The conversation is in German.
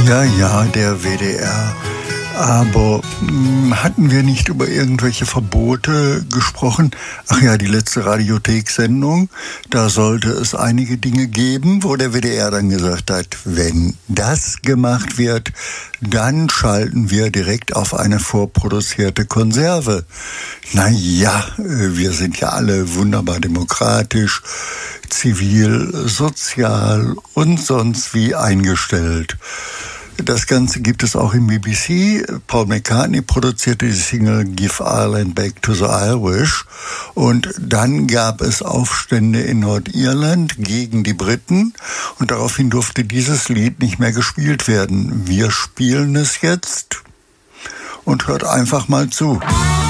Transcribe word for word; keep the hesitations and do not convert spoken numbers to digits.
Ja, ja, der W D R. Aber mh, hatten wir nicht über irgendwelche Verbote gesprochen? Ach ja, die letzte Radiothek-Sendung, da sollte es einige Dinge geben, wo der W D R dann gesagt hat, wenn das gemacht wird, dann schalten wir direkt auf eine vorproduzierte Konserve. Na ja, wir sind ja alle wunderbar demokratisch, zivil, sozial und sonst wie eingestellt. Das Ganze gibt es auch im B B C. Paul McCartney produzierte die Single Give Ireland Back to the Irish. Und dann gab es Aufstände in Nordirland gegen die Briten. Und daraufhin durfte dieses Lied nicht mehr gespielt werden. Wir spielen es jetzt und hört einfach mal zu.